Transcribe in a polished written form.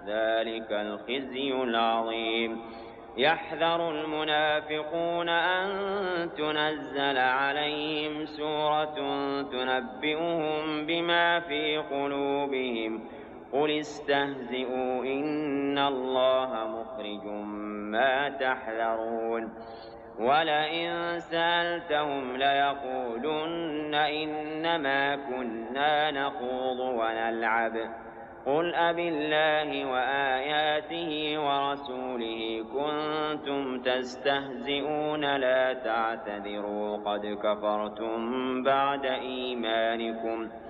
ذلك الخزي العظيم. يحذر المنافقون أن تنزل عليهم سورة تنبئهم بما في قلوبهم قل استهزئوا إن الله مخرج ما تحذرون. ولئن سألتهم ليقولن إنما كنا نخوض ونلعب قل أبالله وآياته ورسوله كنتم تستهزئون لا تعتذروا قد كفرتم بعد إيمانكم